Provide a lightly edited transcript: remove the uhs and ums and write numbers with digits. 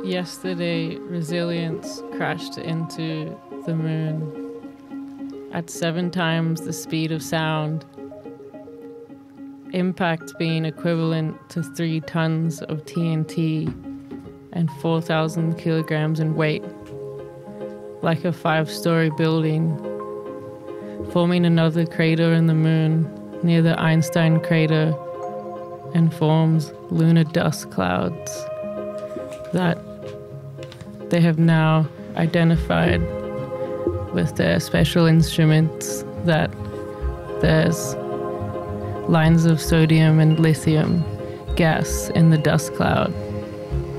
Yesterday, Resilience crashed into the moon at 7 times the speed of sound, impact being equivalent to 3 tons of TNT and 4,000 kilograms in weight, like a 5-story building, forming another crater in the moon near the Einstein crater, and forms lunar dust clouds that they have now identified with their special instruments that there's lines of sodium and lithium gas in the dust cloud.